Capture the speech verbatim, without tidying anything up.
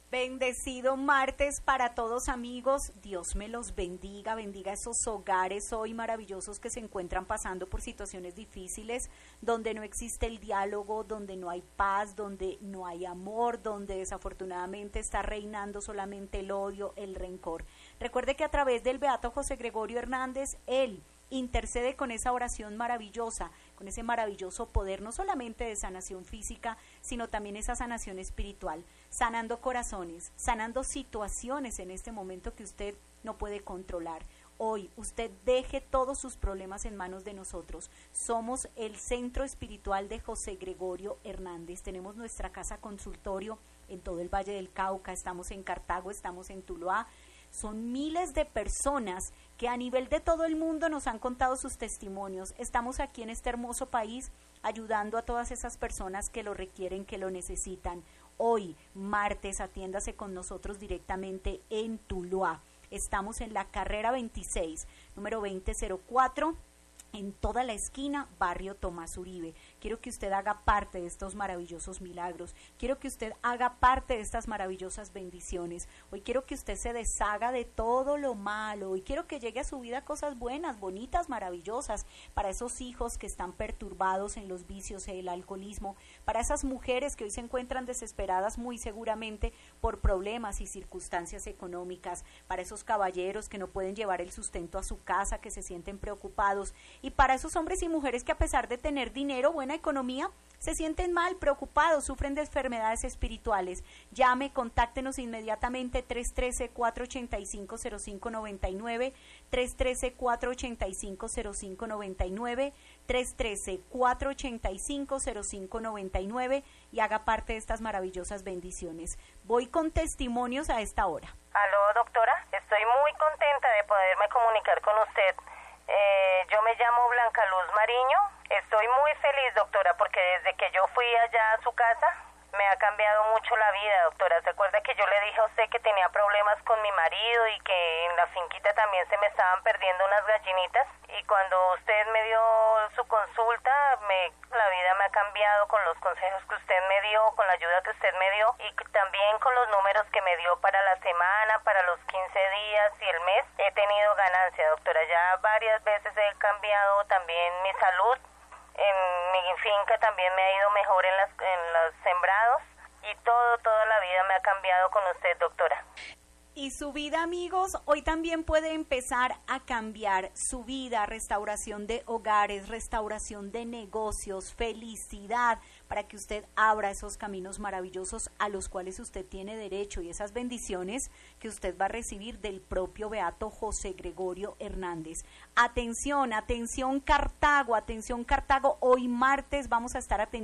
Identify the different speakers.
Speaker 1: Bendecido martes para todos, amigos. Dios me los bendiga, bendiga esos hogares hoy maravillosos que se encuentran pasando por situaciones difíciles, donde no existe el diálogo, donde no hay paz, donde no hay amor, donde desafortunadamente está reinando solamente el odio, el rencor. Recuerde que a través del beato José Gregorio Hernández, él intercede con esa oración maravillosa, con ese maravilloso poder, no solamente de sanación física, sino también esa sanación espiritual, sanando corazones, sanando situaciones en este momento que usted no puede controlar. Hoy usted deje todos sus problemas en manos de nosotros. Somos el Centro Espiritual de José Gregorio Hernández. Tenemos nuestra casa consultorio en todo el Valle del Cauca, estamos en Cartago, estamos en Tuluá. Son miles de personas que a nivel de todo el mundo nos han contado sus testimonios. Estamos aquí en este hermoso país ayudando a todas esas personas que lo requieren, que lo necesitan. Hoy, martes, atiéndase con nosotros directamente en Tuluá. Estamos en la carrera veintiséis, número veinte cero cuatro, en toda la esquina, barrio Tomás Uribe. Quiero que usted haga parte de estos maravillosos milagros. Quiero que usted haga parte de estas maravillosas bendiciones. Hoy quiero que usted se deshaga de todo lo malo. Hoy quiero que llegue a su vida cosas buenas, bonitas, maravillosas. Para esos hijos que están perturbados en los vicios y el alcoholismo. Para esas mujeres que hoy se encuentran desesperadas muy seguramente por problemas y circunstancias económicas. Para esos caballeros que no pueden llevar el sustento a su casa, que se sienten preocupados. Y para esos hombres y mujeres que a pesar de tener dinero, buena economía, se sienten mal, preocupados, sufren de enfermedades espirituales. Llame, contáctenos inmediatamente tres uno tres, cuatro ocho cinco, cero cinco nueve nueve, tres uno tres, cuatro ocho cinco, cero cinco nueve nueve, tres uno tres, cuatro ocho cinco, cero cinco nueve nueve y haga parte de estas maravillosas bendiciones. Voy con testimonios a esta hora.
Speaker 2: Aló, doctora, estoy muy contenta de poderme comunicar con usted. Eh, yo me llamo Blanca Luz Mariño. Estoy muy feliz, doctora, porque desde que yo fui allá a su casa me ha cambiado mucho la vida, doctora. ¿Se acuerda que yo le dije a usted que tenía problemas con mi marido y que en la finquita también se me estaban perdiendo unas gallinitas? Y cuando usted me dio su consulta, me, la vida me ha cambiado con los consejos que usted me dio, con la ayuda que usted me dio y también con los números que me dio para la semana, para los quince días y el mes. He tenido ganancia, doctora. Ya varias veces he cambiado también mi salud. En mi finca también me ha ido mejor en, las, en los sembrados y todo, toda la vida me ha cambiado con usted, doctora.
Speaker 1: Y su vida, amigos, hoy también puede empezar a cambiar su vida, restauración de hogares, restauración de negocios, felicidad, para que usted abra esos caminos maravillosos a los cuales usted tiene derecho y esas bendiciones que usted va a recibir del propio beato José Gregorio Hernández. Atención, atención Cartago, atención Cartago, hoy martes vamos a estar atendiendo